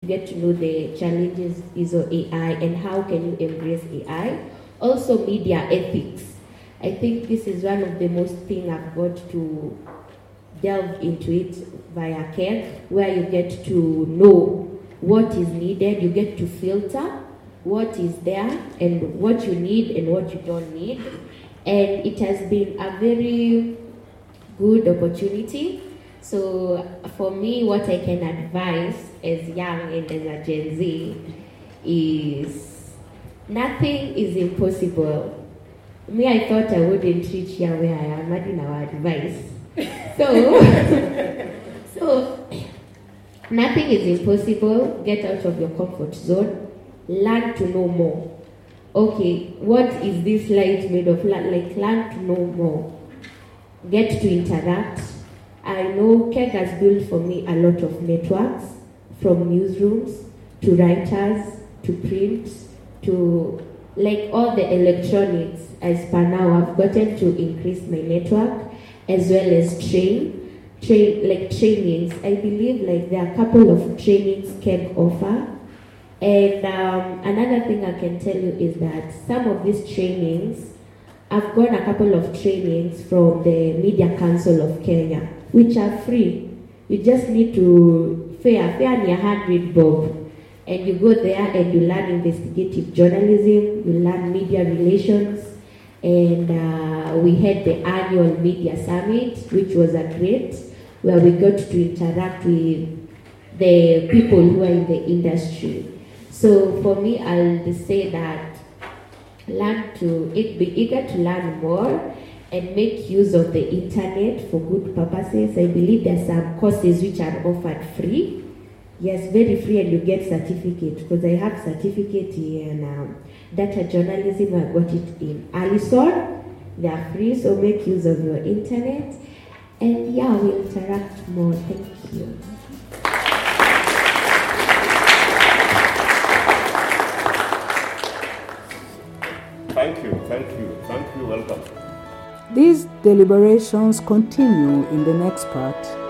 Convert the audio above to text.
get to know the challenges is of AI and how can you embrace AI. Also media ethics. I think this is one of the most thing I've got to delve into it via care, where you get to know what is needed, you get to filter what is there and what you need and what you don't need. And it has been a very good opportunity. So for me, what I can advise as young and as a Gen Z is nothing is impossible. Me, I thought I wouldn't reach here where I am, not in our advice. So nothing is impossible. Get out of your comfort zone. Learn to know more. Okay, what is this light made of? Like, learn to know more. Get to interact. I know KEG has built for me a lot of networks, from newsrooms to writers to print to like all the electronics. As per now, I've gotten to increase my network as well as trainings. I believe like there are a couple of trainings KEG offer. And another thing I can tell you is that some of these trainings, I've gone a couple of trainings from the Media Council of Kenya, which are free. You just need to fare near 100 bob. And you go there and you learn investigative journalism, you learn media relations, and we had the annual media summit, which was a great, where we got to interact with the people who are in the industry. So for me, I'll just say that be eager to learn more and make use of the internet for good purposes. I believe there are some courses which are offered free. Yes, very free, and you get certificate, because I have certificate in data journalism. I got it in Allison. They are free, so make use of your internet. And yeah, we'll interact more. Thank you. Thank you, welcome. These deliberations continue in the next part.